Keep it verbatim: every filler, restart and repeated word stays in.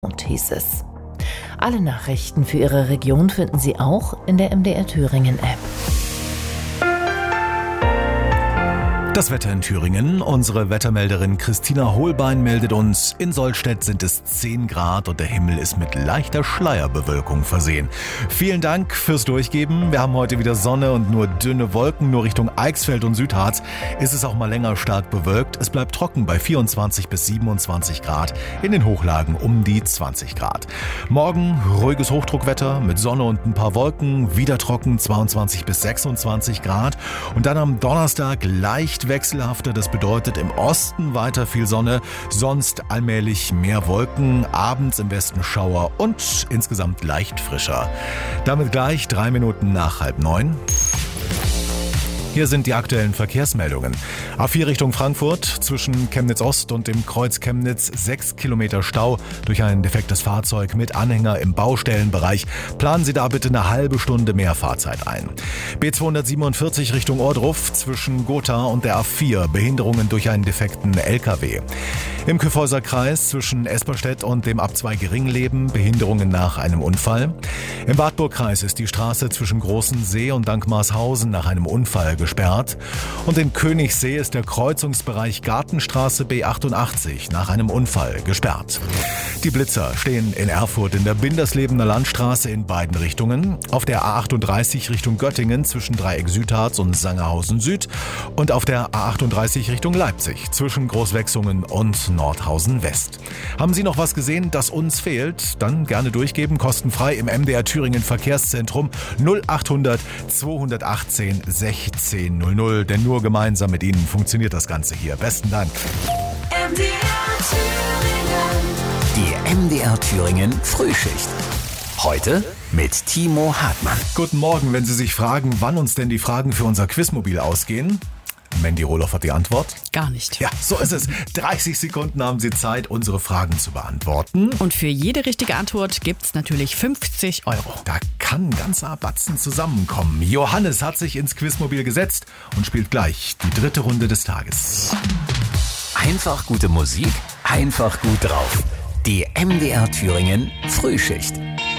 und hieß es. Alle Nachrichten für Ihre Region finden Sie auch in der M D R Thüringen App. Das Wetter in Thüringen. Unsere Wettermelderin Christina Holbein meldet uns, in Sollstedt sind es zehn Grad und der Himmel ist mit leichter Schleierbewölkung versehen. Vielen Dank fürs Durchgeben. Wir haben heute wieder Sonne und nur dünne Wolken. Nur Richtung Eichsfeld und Südharz ist es auch mal länger stark bewölkt. Es bleibt trocken bei vierundzwanzig bis siebenundzwanzig Grad, in den Hochlagen um die zwanzig Grad. Morgen ruhiges Hochdruckwetter mit Sonne und ein paar Wolken, wieder trocken zweiundzwanzig bis sechsundzwanzig Grad. Und dann am Donnerstag leicht wechselhafter, das bedeutet im Osten weiter viel Sonne, sonst allmählich mehr Wolken, abends im Westen Schauer und insgesamt leicht frischer. Damit gleich drei Minuten nach halb neun. Hier sind die aktuellen Verkehrsmeldungen. A vier Richtung Frankfurt, zwischen Chemnitz Ost und dem Kreuz Chemnitz sechs Kilometer Stau durch ein defektes Fahrzeug mit Anhänger im Baustellenbereich. Planen Sie da bitte eine halbe Stunde mehr Fahrzeit ein. B zweihundertsiebenundvierzig Richtung Ohrdruf, zwischen Gotha und der A vier, Behinderungen durch einen defekten L K W. Im Kyffhäuser Kreis zwischen Esperstedt und dem Abzweig Ringleben, Behinderungen nach einem Unfall. Im Wartburgkreis ist die Straße zwischen Großensee und Dankmarshausen nach einem Unfall gesperrt. Und in Königssee ist der Kreuzungsbereich Gartenstraße B achtundachtzig nach einem Unfall gesperrt. Die Blitzer stehen in Erfurt in der Binderslebener Landstraße in beiden Richtungen, auf der A achtunddreißig Richtung Göttingen zwischen Dreieck Südharz und Sangerhausen Süd und auf der A achtunddreißig Richtung Leipzig zwischen Großwechsungen und Nordhausen West. Haben Sie noch was gesehen, das uns fehlt? Dann gerne durchgeben, kostenfrei im M D R Thüringen Verkehrszentrum null achthundert zweihundertachtzehn sechzehn null null, denn nur gemeinsam mit Ihnen funktioniert das Ganze hier. Besten Dank. M D R Thüringen. Die M D R Thüringen Frühschicht. Heute mit Timo Hartmann. Guten Morgen, wenn Sie sich fragen, wann uns denn die Fragen für unser Quizmobil ausgehen. Mandy Rohloff hat die Antwort. Gar nicht. Ja, so ist es. dreißig Sekunden haben Sie Zeit, unsere Fragen zu beantworten. Und für jede richtige Antwort gibt's natürlich fünfzig Euro. Da kann ein ganzer Batzen zusammenkommen. Johannes hat sich ins Quizmobil gesetzt und spielt gleich die dritte Runde des Tages. Einfach gute Musik, einfach gut drauf. Die M D R Thüringen Frühschicht.